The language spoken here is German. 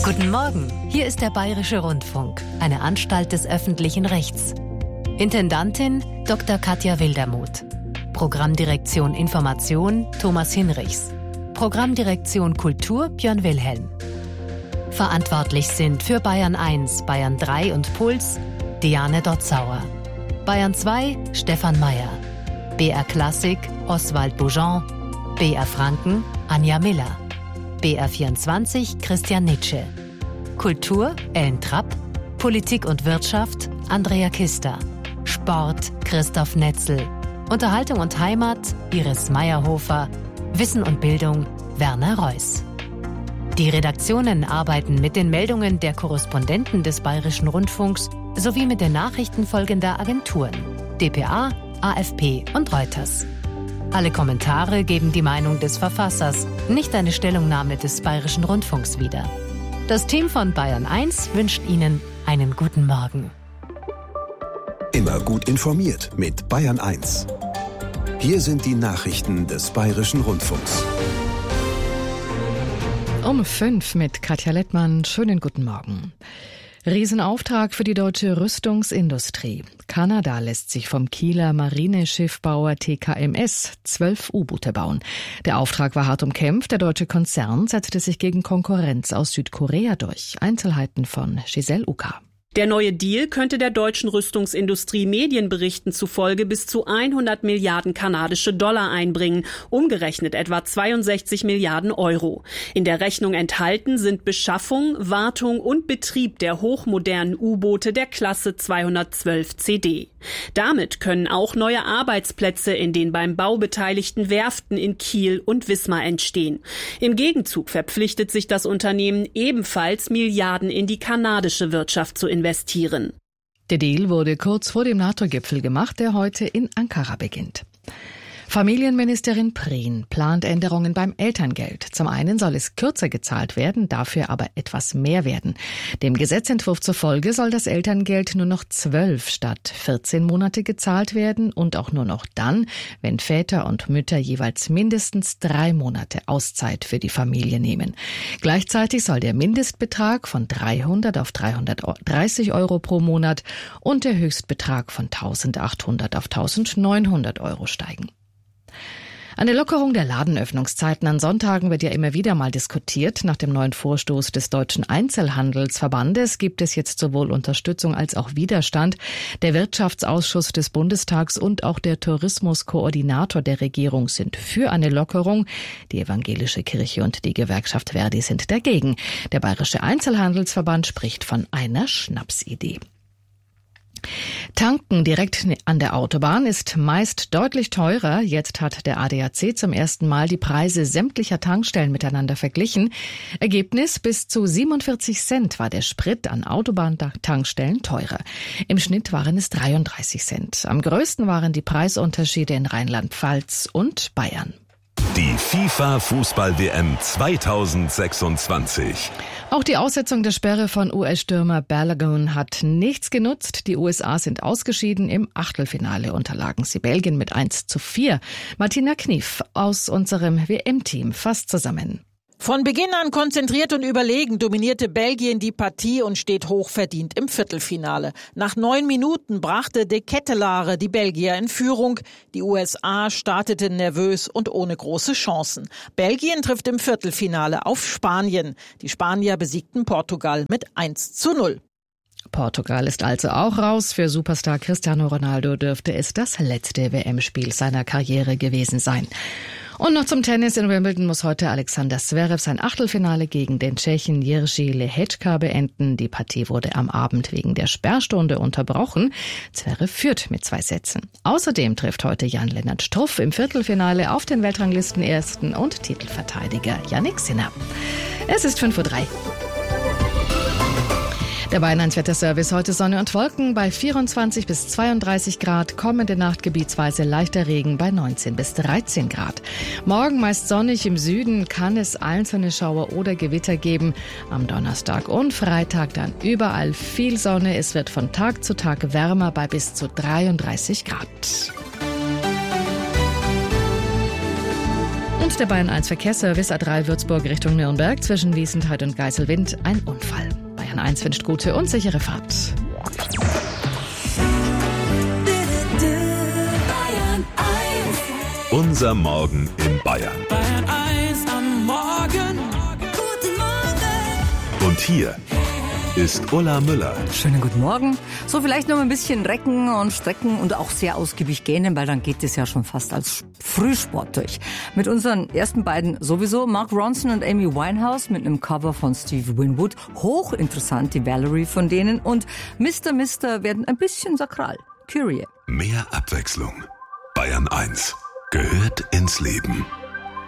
Guten Morgen, hier ist der Bayerische Rundfunk, eine Anstalt des öffentlichen Rechts. Intendantin Dr. Katja Wildermuth. Programmdirektion Information Thomas Hinrichs. Programmdirektion Kultur Björn Wilhelm. Verantwortlich sind für Bayern 1, Bayern 3 und Puls Diane Dotzauer. Bayern 2 Stefan Mayer. BR Klassik Oswald Boujon. BR Franken Anja Miller. BR24 Christian Nitsche. Kultur Ellen Trapp. Politik und Wirtschaft Andrea Kister. Sport Christoph Netzel. Unterhaltung und Heimat Iris Meyerhofer. Wissen und Bildung Werner Reuss. Die Redaktionen arbeiten mit den Meldungen der Korrespondenten des Bayerischen Rundfunks sowie mit den Nachrichten folgender Agenturen: dpa, AFP und Reuters. Alle Kommentare geben die Meinung des Verfassers, nicht eine Stellungnahme des Bayerischen Rundfunks wieder. Das Team von Bayern 1 wünscht Ihnen einen guten Morgen. Immer gut informiert mit Bayern 1. Hier sind die Nachrichten des Bayerischen Rundfunks. Um 5 mit Katja Lettmann. Schönen guten Morgen. Riesenauftrag für die deutsche Rüstungsindustrie. Kanada lässt sich vom Kieler Marineschiffbauer TKMS 12 U-Boote bauen. Der Auftrag war hart umkämpft. Der deutsche Konzern setzte sich gegen Konkurrenz aus Südkorea durch. Einzelheiten von Giselle Uka. Der neue Deal könnte der deutschen Rüstungsindustrie Medienberichten zufolge bis zu 100 Milliarden kanadische Dollar einbringen, umgerechnet etwa 62 Milliarden Euro. In der Rechnung enthalten sind Beschaffung, Wartung und Betrieb der hochmodernen U-Boote der Klasse 212 CD. Damit können auch neue Arbeitsplätze in den beim Bau beteiligten Werften in Kiel und Wismar entstehen. Im Gegenzug verpflichtet sich das Unternehmen ebenfalls Milliarden in die kanadische Wirtschaft zu investieren. Der Deal wurde kurz vor dem NATO-Gipfel gemacht, der heute in Ankara beginnt. Familienministerin Prien plant Änderungen beim Elterngeld. Zum einen soll es kürzer gezahlt werden, dafür aber etwas mehr werden. Dem Gesetzentwurf zufolge soll das Elterngeld nur noch 12 statt 14 Monate gezahlt werden und auch nur noch dann, wenn Väter und Mütter jeweils mindestens 3 Monate Auszeit für die Familie nehmen. Gleichzeitig soll der Mindestbetrag von 300 auf 330 Euro pro Monat und der Höchstbetrag von 1.800 auf 1.900 Euro steigen. Eine Lockerung der Ladenöffnungszeiten an Sonntagen wird ja immer wieder mal diskutiert. Nach dem neuen Vorstoß des Deutschen Einzelhandelsverbandes gibt es jetzt sowohl Unterstützung als auch Widerstand. Der Wirtschaftsausschuss des Bundestags und auch der Tourismuskoordinator der Regierung sind für eine Lockerung. Die Evangelische Kirche und die Gewerkschaft Verdi sind dagegen. Der Bayerische Einzelhandelsverband spricht von einer Schnapsidee. Tanken direkt an der Autobahn ist meist deutlich teurer. Jetzt hat der ADAC zum ersten Mal die Preise sämtlicher Tankstellen miteinander verglichen. Ergebnis: bis zu 47 Cent war der Sprit an Autobahntankstellen teurer. Im Schnitt waren es 33 Cent. Am größten waren die Preisunterschiede in Rheinland-Pfalz und Bayern. Die FIFA-Fußball-WM 2026. Auch die Aussetzung der Sperre von US-Stürmer Balogun hat nichts genutzt. Die USA sind ausgeschieden. Im Achtelfinale unterlagen sie Belgien mit 1:4. Martina Knief aus unserem WM-Team fasst zusammen. Von Beginn an konzentriert und überlegen dominierte Belgien die Partie und steht hochverdient im Viertelfinale. Nach 9 Minuten brachte De Ketelaere die Belgier in Führung. Die USA starteten nervös und ohne große Chancen. Belgien trifft im Viertelfinale auf Spanien. Die Spanier besiegten Portugal mit 1:0. Portugal ist also auch raus. Für Superstar Cristiano Ronaldo dürfte es das letzte WM-Spiel seiner Karriere gewesen sein. Und noch zum Tennis. In Wimbledon muss heute Alexander Zverev sein Achtelfinale gegen den Tschechen Jiří Lehečka beenden. Die Partie wurde am Abend wegen der Sperrstunde unterbrochen. Zverev führt mit 2 Sätzen. Außerdem trifft heute Jan-Lennart Struff im Viertelfinale auf den Weltranglistenersten und Titelverteidiger Jannik Sinner. Es ist 5:03 Uhr. Der Bayern 1 Wetterservice: heute Sonne und Wolken bei 24 bis 32 Grad. Kommende Nacht gebietsweise leichter Regen bei 19 bis 13 Grad. Morgen meist sonnig, im Süden kann es einzelne Schauer oder Gewitter geben. Am Donnerstag und Freitag dann überall viel Sonne. Es wird von Tag zu Tag wärmer bei bis zu 33 Grad. Und der Bayern 1 Verkehrsservice A3 Würzburg Richtung Nürnberg zwischen Wiesenthal und Geiselwind ein Unfall. Bayern 1 wünscht gute und sichere Fahrt. Unser Morgen in Bayern. Bayern 1 am Morgen. Guten Morgen. Und hier ist Ulla Müller. Schönen guten Morgen. So, vielleicht noch ein bisschen recken und strecken und auch sehr ausgiebig gähnen, weil dann geht es ja schon fast als Frühsport durch. Mit unseren ersten beiden sowieso, Mark Ronson und Amy Winehouse mit einem Cover von Steve Winwood. Hochinteressant, die Valerie von denen. Und Mr. werden ein bisschen sakral. Kyrie. Mehr Abwechslung. Bayern 1 gehört ins Leben.